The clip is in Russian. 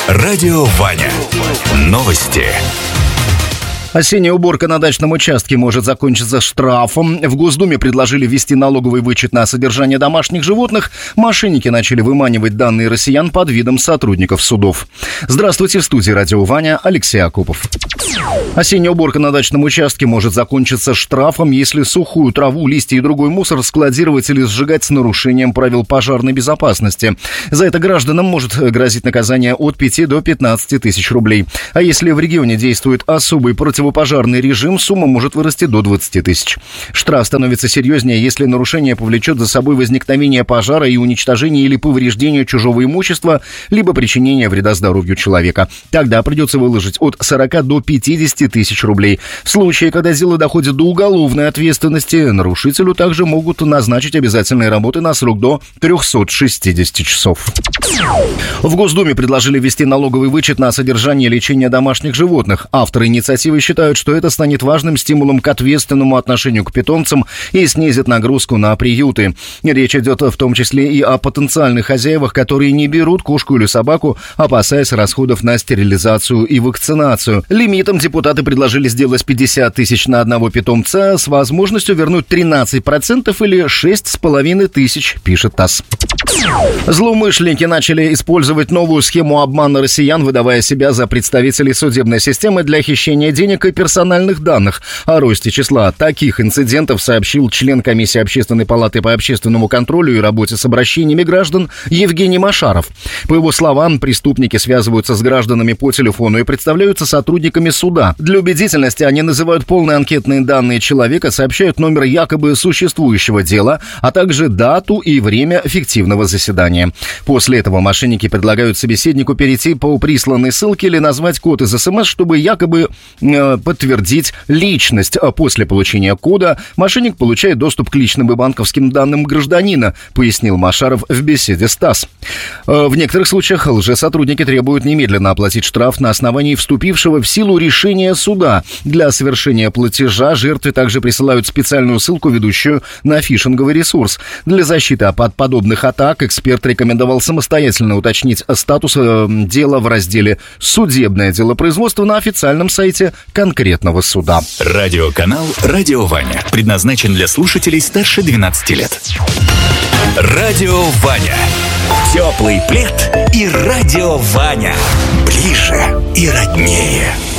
Радио Ваня. Новости. Осенняя уборка на дачном участке может закончиться штрафом. В Госдуме предложили ввести налоговый вычет на содержание домашних животных. Мошенники начали выманивать данные россиян под видом сотрудников судов. Здравствуйте, в студии Радио Ваня, Алексей Акопов. Осенняя уборка на дачном участке может закончиться штрафом, если сухую траву, листья и другой мусор складировать или сжигать с нарушением правил пожарной безопасности. За это гражданам может грозить наказание от 5 до 15 тысяч рублей. А если в регионе действует особый противопожарный режим, сумма может вырасти до 20 тысяч. Штраф становится серьезнее, если нарушение повлечет за собой возникновение пожара и уничтожение или повреждение чужого имущества, либо причинение вреда здоровью человека. Тогда придется выложить от 40 до 50 тысяч рублей. В случае, когда дело доходит до уголовной ответственности, нарушителю также могут назначить обязательные работы на срок до 360 часов. В Госдуме предложили ввести налоговый вычет на содержание и лечение домашних животных. Авторы инициативы считают, что это станет важным стимулом к ответственному отношению к питомцам и снизит нагрузку на приюты. Речь идет в том числе и о потенциальных хозяевах, которые не берут кошку или собаку, опасаясь расходов на стерилизацию и вакцинацию. Лимитом депутаты предложили сделать 50 тысяч на одного питомца с возможностью вернуть 13% или 6,5 тысяч, пишет ТАСС. Злоумышленники начали использовать новую схему обмана россиян, выдавая себя за представителей судебной системы для хищения денег и персональных данных. О росте числа таких инцидентов сообщил член комиссии Общественной палаты по общественному контролю и работе с обращениями граждан Евгений Машаров. По его словам, преступники связываются с гражданами по телефону и представляются сотрудниками суда. Для убедительности они называют полные анкетные данные человека, сообщают номер якобы существующего дела, а также дату и время фиктивного заседания. После этого мошенники предлагают собеседнику перейти по присланной ссылке или назвать код из СМС, чтобы якобы подтвердить личность. После получения кода мошенник получает доступ к личным и банковским данным гражданина, пояснил Машаров в беседе с ТАСС. В некоторых случаях лжесотрудники требуют немедленно оплатить штраф на основании вступившего в силу решения суда. Для совершения платежа жертве также присылают специальную ссылку, ведущую на фишинговый ресурс. Для защиты от подобных атак эксперт рекомендовал самостоятельно уточнить статус дела в разделе «Судебное делопроизводство» на официальном сайте конкретного суда. Радиоканал «Радио Ваня» предназначен для слушателей старше 12 лет. Радио Ваня. Теплый плед и Радио Ваня. Ближе и роднее.